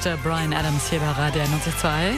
ist Bryan Adams hier bei Radio 92.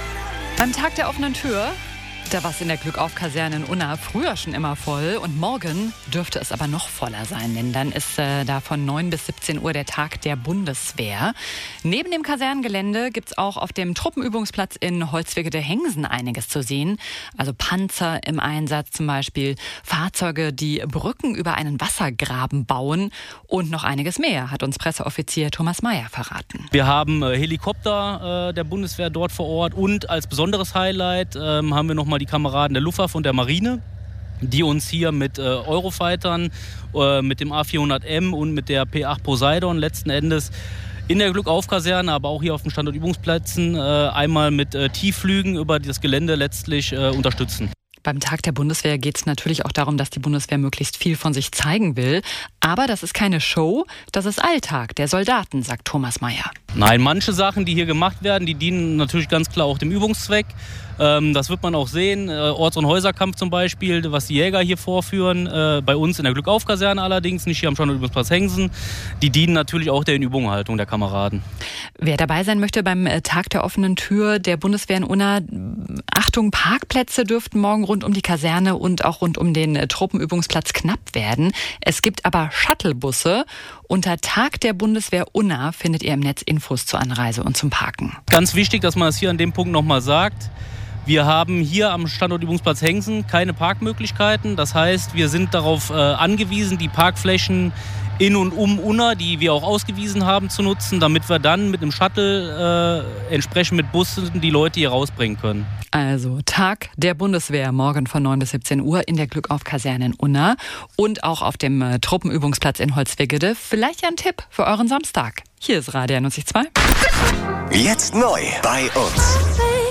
Beim Tag der offenen Tür, da war es in der Glückauf-Kaserne in Unna früher schon immer voll. Und morgen dürfte es aber noch voller sein, denn dann ist da von 9 bis 17 Uhr der Tag der Bundeswehr. Neben dem Kasernengelände gibt es auch auf dem Truppenübungsplatz in Holzwickede-Hengsen einiges zu sehen. Also Panzer im Einsatz zum Beispiel, Fahrzeuge, die Brücken über einen Wassergraben bauen und noch einiges mehr, hat uns Presseoffizier Thomas Mayer verraten. Wir haben Helikopter der Bundeswehr dort vor Ort und als besonderes Highlight haben wir nochmal die Kameraden der Luftwaffe und der Marine, die uns hier mit Eurofightern, mit dem A400M und mit der P8 Poseidon letzten Endes in der Glückauf-Kaserne, aber auch hier auf den Standortübungsplätzen einmal mit Tiefflügen über das Gelände letztlich unterstützen. Beim Tag der Bundeswehr geht es natürlich auch darum, dass die Bundeswehr möglichst viel von sich zeigen will. Aber das ist keine Show, das ist Alltag der Soldaten, sagt Thomas Mayer. Nein, manche Sachen, die hier gemacht werden, die dienen natürlich ganz klar auch dem Übungszweck. Das wird man auch sehen. Orts- und Häuserkampf zum Beispiel, was die Jäger hier vorführen. Bei uns in der Glückauf-Kaserne allerdings, nicht hier am Standortübungsplatz Hengsen. Die dienen natürlich auch der Inübunghaltung der Kameraden. Wer dabei sein möchte beim Tag der offenen Tür der Bundeswehr in Unna, Achtung, Parkplätze dürften morgen rund um die Kaserne und auch rund um den Truppenübungsplatz knapp werden. Es gibt aber Shuttlebusse. Unter Tag der Bundeswehr Unna findet ihr im Netz Infos zur Anreise und zum Parken. Ganz wichtig, dass man das hier an dem Punkt nochmal sagt. Wir haben hier am Standortübungsplatz Hengsen keine Parkmöglichkeiten. Das heißt, wir sind darauf angewiesen, die Parkflächen in und um Unna, die wir auch ausgewiesen haben, zu nutzen, damit wir dann mit einem Shuttle entsprechend mit Bussen die Leute hier rausbringen können. Also Tag der Bundeswehr, morgen von 9 bis 17 Uhr in der Glückauf-Kaserne in Unna und auch auf dem Truppenübungsplatz in Holzwickede. Vielleicht ja ein Tipp für euren Samstag. Hier ist Radio 92. Jetzt neu bei uns.